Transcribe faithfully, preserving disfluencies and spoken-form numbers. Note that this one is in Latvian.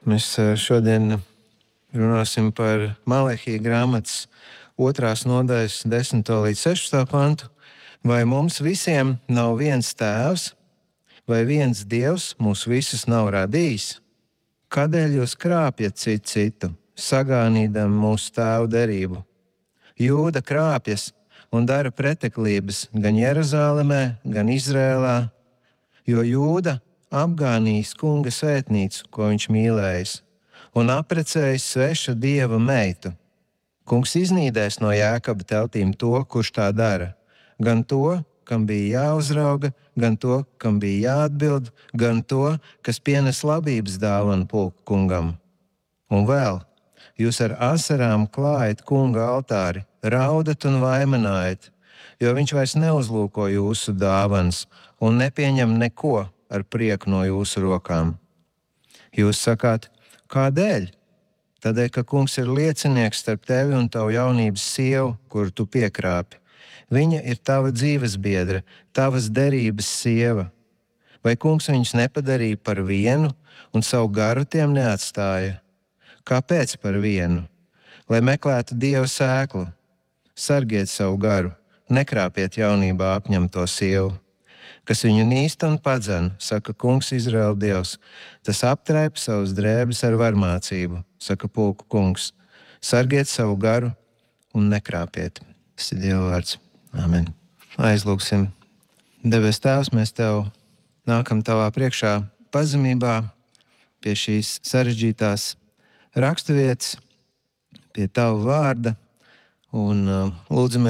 Mēs eh, šodien runāsim par Malehija grāmatas otrās nodaļas desmito līdz sešpadsmito pantu. Vai mums visiem nav viens tēvs, vai viens dievs mūs visus nav radījis? Kādēļ jūs krāpjat citu citu, sagānīdam mūsu tēvu derību? Jūda krāpjas un dara preteklības gan Jeruzālemē, gan Izrēlā, jo Jūda apgānījis kunga svētnīcu, ko viņš mīlējis, un apprecējis sveša dieva meitu. Kungs iznīdēs no Jākaba teltīm to, kurš tā dara, gan to, kam bija jāuzrauga, gan to, kam bija jāatbild, gan to, kas pienes labības dāvanu pulku kungam. Un vēl, jūs ar asarām klājat kunga altāri, raudat un vaimanājat, jo viņš vairs neuzlūko jūsu dāvanas un nepieņem neko ar prieku no jūsu rokām. Jūs sakāt, kādēļ? Tādēļ, ka kungs ir liecinieks starp tevi un tavu jaunības sievu, kuru tu piekrāpi. Viņa ir tava dzīvesbiedre, tavas derības sieva. Vai kungs viņus nepadarīja par vienu un savu garu tiem neatstāja? Kāpēc par vienu? Lai meklētu Dieva sēklu. Sargiet savu garu, nekrāpiet jaunībā apņemto sievu. Kas viņu nīst un padzen, saka kungs Izraēla Dievs, tas aptraipa savus drēbes ar varmācību, saka pulku kungs. Sargiet savu garu un nekrāpiet. Tas ir Dieva vārds. Amen. Aizlūgsim. Debes Tēvs, mēs Tev nākam Tavā priekšā pazemībā pie šīs sarežģītās raksturvietas, pie Tava vārda un uh, lūdzam